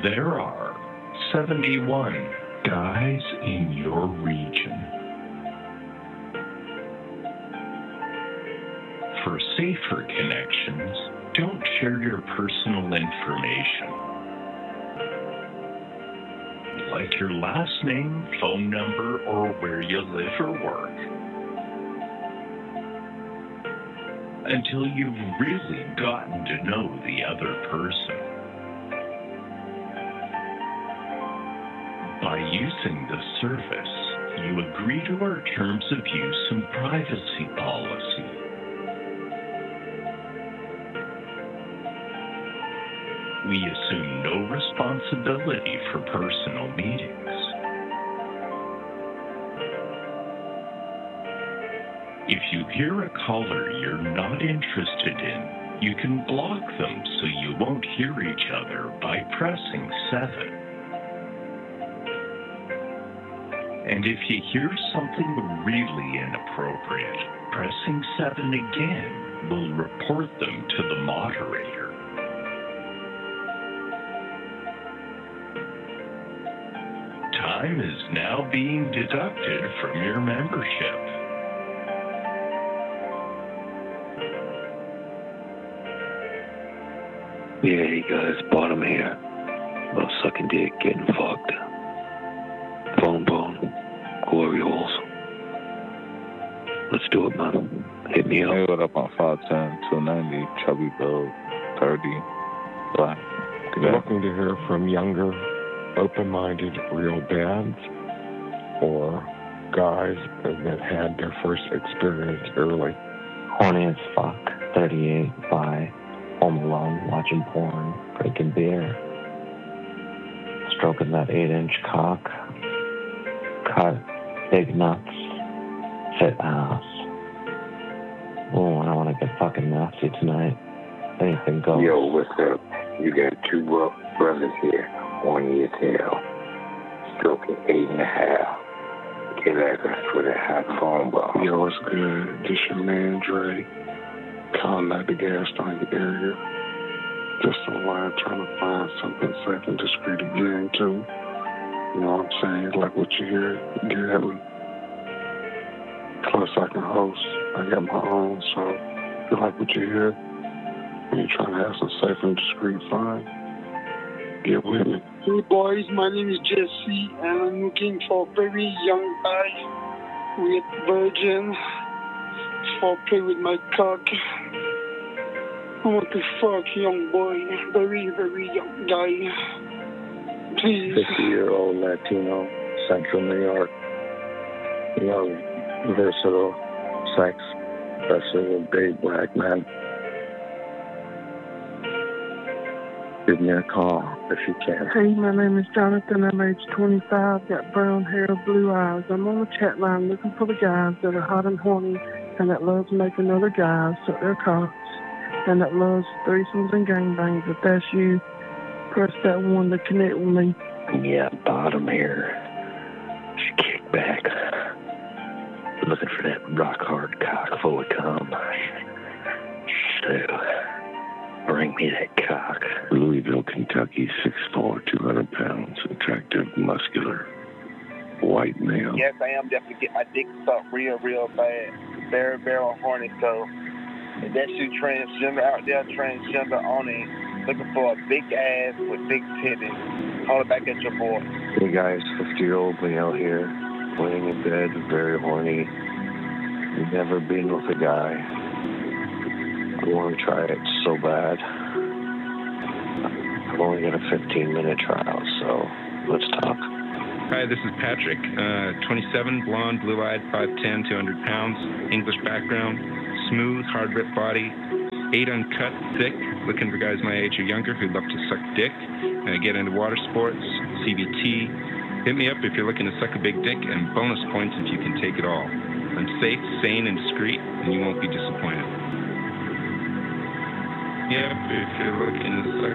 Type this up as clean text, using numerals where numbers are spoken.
There are 71 guys in your region. For safer connections, don't share your personal information, like your last name, phone number, or where you live or work, until you've really gotten to know the other person. By using the service, you agree to our terms of use and privacy policy. We assume no responsibility for personal meetings. If you hear a caller you're not interested in, you can block them so you won't hear each other by pressing 7. And if you hear something really inappropriate, pressing 7 again will report them to the moderator. Time is now being deducted from your membership. Yeah, hey guys, Bottom here. About sucking dick, getting fucked. Phone bone, glory holes. Let's do it, man. Hit me up. Hey, what up on 510, 290, Chubby Build, 30, Black. You're looking to hear from younger, open-minded, real dads, or guys that had their first experience early. Horny as fuck, 38, by home alone, watching porn, drinking beer, stroking that 8-inch cock, cut, big nuts, fit ass. Oh, I want to get fucking nasty tonight. Anything goes. Yo, what's up? You got two brothers here, horny as hell, stroking 8.5. Get at us for that hot phone ball. Yo, what's good? This your man, Dre. Calling at the gas station area. Just online trying to find something safe and discreet to get into. You know what I'm saying? Like what you hear, get at me. Plus I can host. I got my own, so if you like what you hear, and you're trying to have some safe and discreet fun, get with me. Hey boys, my name is Jesse, and I'm looking for a very young guy with virgin for play with my cock. I want to fuck young boy, very, very young guy. Please. 50-year-old Latino, Central New York. Young, versatile, sex, especially with big black men. Give me a call if you can. Hey, my name is Jonathan. I'm age 25, got brown hair, blue eyes. I'm on the chat line looking for the guys that are hot and horny and that loves making other guys suck their cocks and that loves threesomes and gangbangs. If that's you, press that 1 to connect with me. Yeah, Bottom here. Just kick back. Looking for that rock hard cock full of cum. So, bring me that cock. Louisville, Kentucky, 6'4", 200 pounds, attractive, muscular, white male. Yes, I am definitely getting my dick sucked real, real bad. Very, very horny. So, if that's you transgender out there, transgender only, looking for a big ass with big titties, holler back at your boy. Hey guys, 50-year-old male here, laying in bed, very horny. Never been with a guy. I want to try it so bad. I've only got a 15-minute trial, so let's talk. Hi, this is Patrick, 27, blonde, blue-eyed, 5'10", 200 pounds, English background, smooth, hard-ripped body, 8 uncut, thick, looking for guys my age or younger who love to suck dick, get into water sports, CBT. Hit me up if you're looking to suck a big dick, and bonus points if you can take it all. I'm safe, sane, and discreet, and you won't be disappointed. Yep, if you're looking to suck